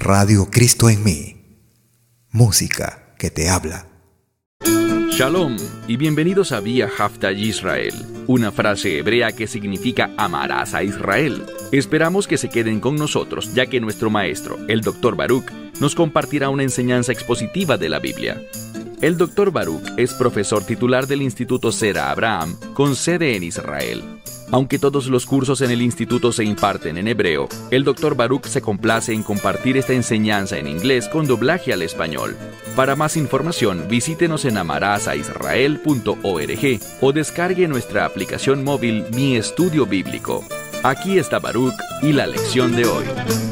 Radio Cristo en mí. Música que te habla. Shalom y bienvenidos a Vía Hafta Yisrael, una frase hebrea que significa amarás a Israel. Esperamos que se queden con nosotros, ya que nuestro maestro, el Dr. Baruch, nos compartirá una enseñanza expositiva de la Biblia. El Dr. Baruch es profesor titular del Instituto Zera Abraham, con sede en Israel. Aunque todos los cursos en el instituto se imparten en hebreo, el Dr. Baruch se complace en compartir esta enseñanza en inglés con doblaje al español. Para más información, visítenos en amarasaisrael.org o descargue nuestra aplicación móvil Mi Estudio Bíblico. Aquí está Baruch y la lección de hoy.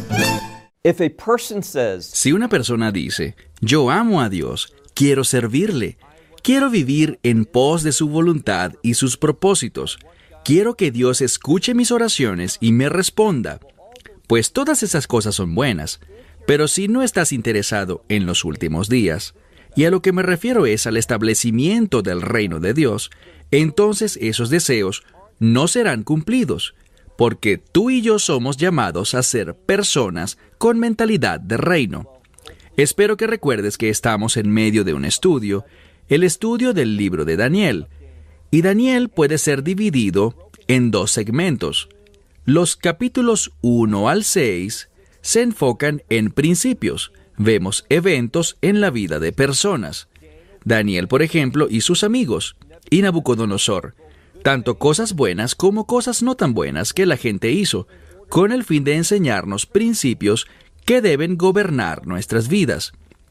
Si una persona dice, yo amo a Dios, quiero servirle, quiero vivir en pos de su voluntad y sus propósitos, quiero que Dios escuche mis oraciones y me responda, pues todas esas cosas son buenas, pero si no estás interesado en los últimos días, y a lo que me refiero es al establecimiento del reino de Dios, entonces esos deseos no serán cumplidos, porque tú y yo somos llamados a ser personas con mentalidad de reino. Espero que recuerdes que estamos en medio de un estudio, el estudio del libro de Daniel, y Daniel puede ser dividido en dos segmentos. Los capítulos 1 al 6 se enfocan en principios. Vemos eventos en la vida de personas. Daniel, por ejemplo, y sus amigos, y Nabucodonosor. Tanto cosas buenas como cosas no tan buenas que la gente hizo, con el fin de enseñarnos principios que deben gobernar nuestras vidas.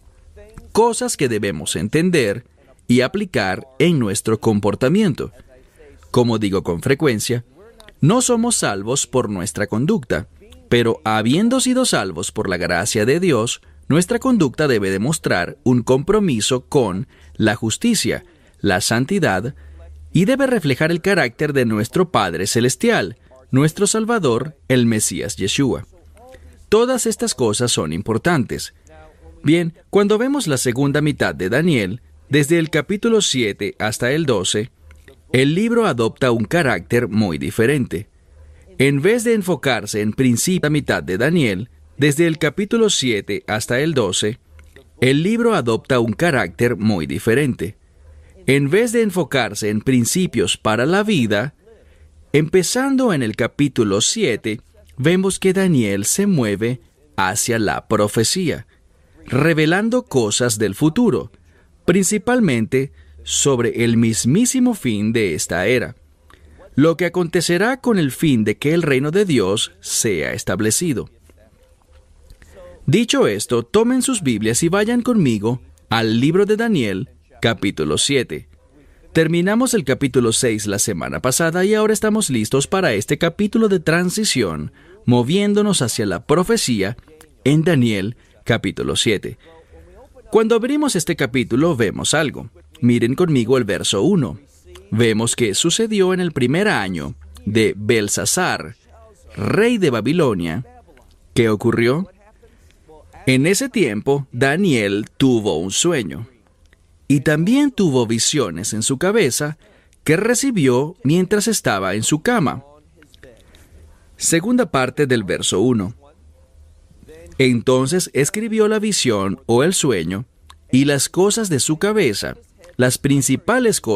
Cosas que debemos entender y aplicar en nuestro comportamiento. Como digo con frecuencia, no somos salvos por nuestra conducta, pero habiendo sido salvos por la gracia de Dios, nuestra conducta debe demostrar un compromiso con la justicia, la santidad, y debe reflejar el carácter de nuestro Padre Celestial, nuestro Salvador, el Mesías Yeshua. Todas estas cosas son importantes. Bien, cuando vemos la segunda mitad de Daniel, desde el capítulo 7 hasta el 12, el libro adopta un carácter muy diferente. En vez de enfocarse en principio mitad de Daniel, desde el capítulo 7 hasta el 12, el libro adopta un carácter muy diferente. En vez de enfocarse en principios para la vida, empezando en el capítulo 7, vemos que Daniel se mueve hacia la profecía, revelando cosas del futuro, principalmente sobre el mismísimo fin de esta era, lo que acontecerá con el fin de que el reino de Dios sea establecido. Dicho esto, tomen sus Biblias y vayan conmigo al libro de Daniel, capítulo 7. Terminamos el capítulo 6 la semana pasada y ahora estamos listos para este capítulo de transición, moviéndonos hacia la profecía en Daniel, capítulo 7. Cuando abrimos este capítulo vemos algo. Miren conmigo el verso 1. Vemos que sucedió en el primer año de Belsasar, rey de Babilonia. ¿Qué ocurrió? En ese tiempo, Daniel tuvo un sueño. Y también tuvo visiones en su cabeza que recibió mientras estaba en su cama. Segunda parte del verso 1. Entonces escribió la visión o el sueño y las cosas de su cabeza, las principales cosas